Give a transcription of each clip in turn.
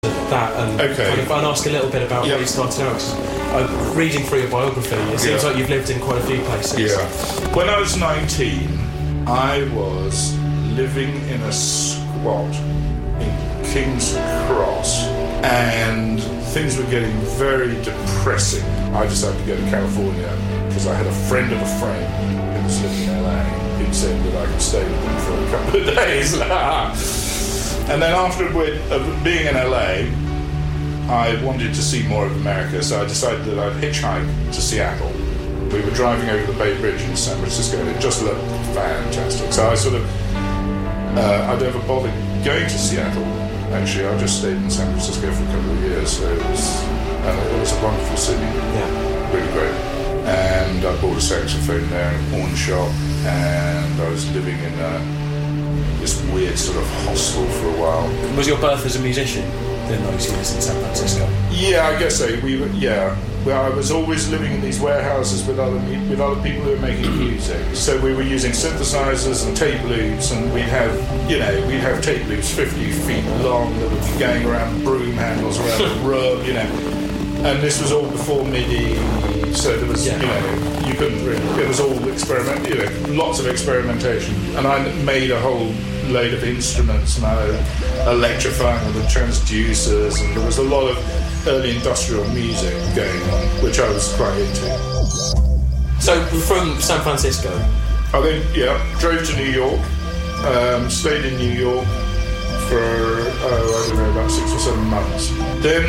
that and and ask a little bit about where you started out. I'm reading through your biography. It seems like you've lived in quite a few places. Yeah. When I was 19, I was living in a squat in King's Cross, and things were getting very depressing. I decided to go to California because I had a friend of a friend who was living in LA who said that I could stay with him for a couple of days. And then after being in LA, I wanted to see more of America, so I decided that I'd hitchhike to Seattle. We were driving over the Bay Bridge in San Francisco, and it just looked fantastic. So I never bothered going to Seattle. Actually, I just stayed in San Francisco for a couple of years, so it was a wonderful city. Yeah, really great. And I bought a saxophone there, a pawn shop, and I was living in this weird sort of hostel for a while. Was your birth as a musician in those years in San Francisco? Yeah, I guess so. Well, I was always living in these warehouses with other people who were making music. So we were using synthesizers and tape loops, and we'd have tape loops 50 feet long that would be going around broom handles around the room, And this was all before MIDI, so there was, you couldn't really. It was all lots of experimentation, and I made a whole load of instruments, and I electrifying with the transducers, and there was a lot of early industrial music going on, which I was quite into. So from San Francisco, I then drove to New York, stayed in New York for about 6 or 7 months. Then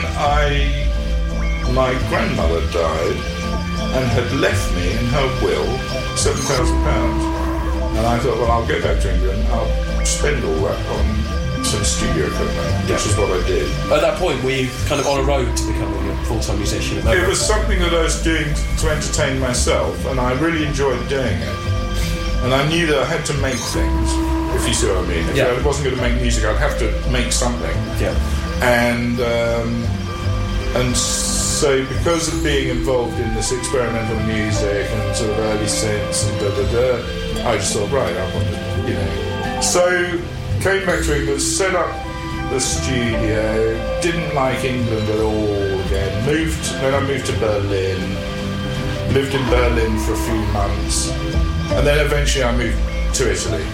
my grandmother died and had left me in her will £7,000. And I thought, well, I'll go back to England, I'll spend all that on some studio equipment, which is what I did. At that point, were you kind of on a road to becoming a full-time musician? It was something that I was doing to entertain myself, and I really enjoyed doing it. And I knew that I had to make things, if you see what I mean. If I wasn't going to make music, I'd have to make something. Yeah. And so because of being involved in this experimental music and sort of early synths and I just thought, right, I want to, So came back to England, set up the studio, didn't like England at all again. Then I moved to Berlin, lived in Berlin for a few months, and then eventually I moved to Italy.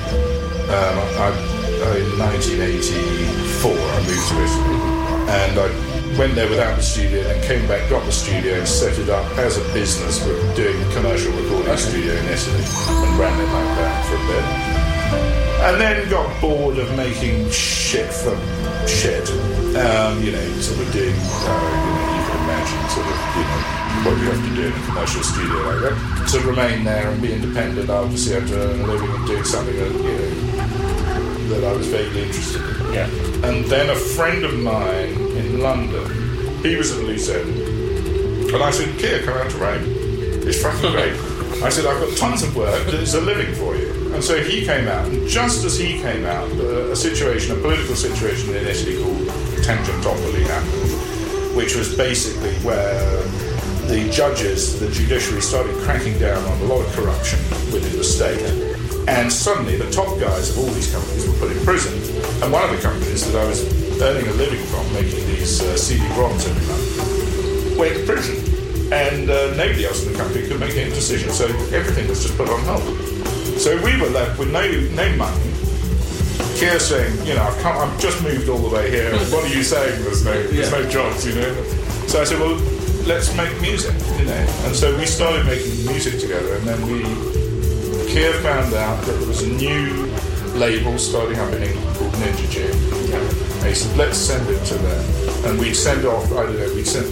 In 1984 I moved to Italy, and I went there without the studio, then came back, got the studio and set it up as a business. We're doing a commercial recording studio in Italy and ran it like that for a bit. And then got bored of making shit for shit. Sort of doing, you can imagine sort of, what you have to do in a commercial studio like that. To remain there and be independent, I obviously had to earn a living and doing something that I was vaguely interested in. Yeah. And then a friend of mine in London, he was at Loose End, and I said, Keir, come out to Rome. It's fucking great. I said, I've got tons of work, there's a living for you. And so he came out, and just as he came out, a political situation in Italy called Tangentopoli happened, which was basically where the judges, the judiciary, started cracking down on a lot of corruption within the state. And suddenly the top guys of all these companies were put in prison. And one of the companies that I was earning a living from, making these CD-ROMs every month, went to prison. And nobody else in the company could make any decision. So everything was just put on hold. So we were left with no money. Keir saying, I've just moved all the way here. What are you saying? There's no jobs, So I said, well, let's make music, And so we started making music together, and then Keir found out that there was a new label starting up in England called Ninja Jig. And he said, let's send it to them. And we'd send off, I don't know, we sent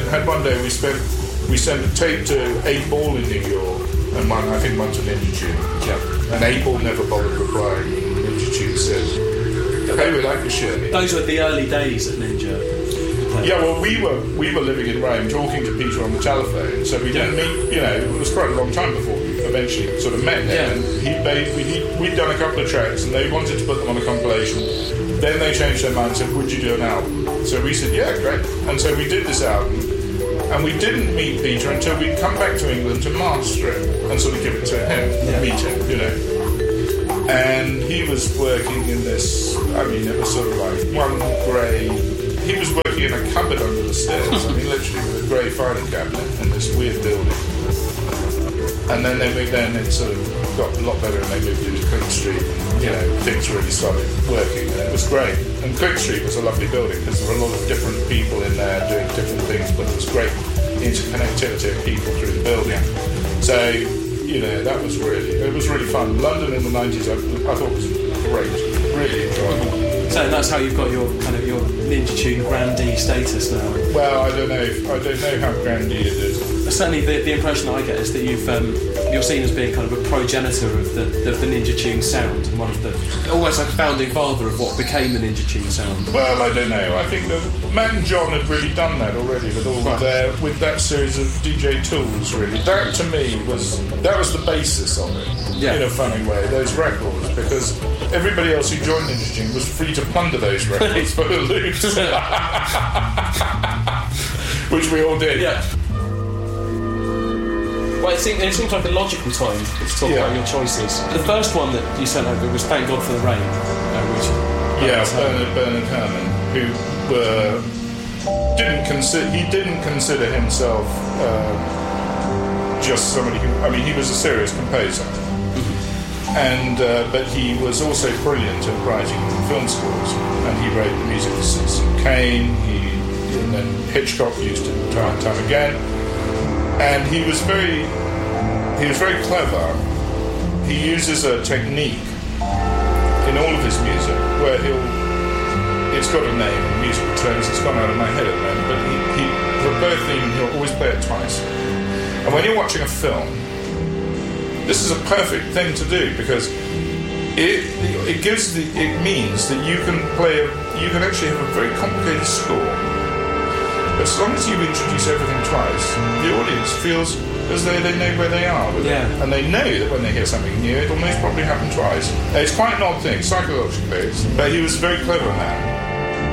a tape to 8 Ball in New York, and one to Ninja Tune. Yeah. And 8 Ball never bothered replying. Ninja Tune said, hey, we like your shit. Those were the early days at Ninja. Yeah, well, we were living in Rome, talking to Peter on the telephone, so we didn't meet. It was quite a long time before we eventually sort of met him. Yeah. And we'd done a couple of tracks, and they wanted to put them on a compilation. Then they changed their mind and said, "Would you do an album?" So we said, "Yeah, great." And so we did this album, and we didn't meet Peter until we'd come back to England to master it and sort of give it to him, meet him, And he was working in this. It was sort of like one grey he was working in a cupboard under the stairs. I mean, literally with a grey filing cabinet in this weird building. And then they moved in, it sort of got a lot better, and they moved into Quick Street. You know, things really started working, and it was great. And Quick Street was a lovely building because there were a lot of different people in there doing different things, but there was great interconnectivity of people through the building. So, you know, it was really fun. London in the 90s, I thought was great, really enjoyable. So that's how you've got your kind of your Ninja Tune grandee status now. Well, I don't know how grandee it is. Certainly, the impression I get is that you're seen as being kind of a progenitor of the Ninja Tune sound, and one of the almost like a founding father of what became the Ninja Tune sound. Well, I don't know. I think that Matt and John had really done that already with all with that series of DJ Tools. Really, that to me was the basis of it. In a funny way, those records, because everybody else who joined Ninja Tune was free to plunder those records for the loot, which we all did. Yeah. Well, it seems like a logical time to talk about your choices. The first one that you sent over was "Thank God for the Rain," which Bernard Herrmann, who didn't consider himself just somebody who. I mean, he was a serious composer. And but he was also brilliant at writing film scores, and he wrote the music for Citizen Kane. And then Hitchcock used it time and time again. And he was very clever. He uses a technique in all of his music where it's got a name in musical terms. It's gone out of my head at the moment, but for both theme he'll always play it twice. And when you're watching a film, this is a perfect thing to do because it means that you can actually have a very complicated score. But as long as you introduce everything twice, the audience feels as though they know where they are with it. And they know that when they hear something new, it'll most probably happen twice. It's quite an odd thing, psychologically, but he was very clever on that.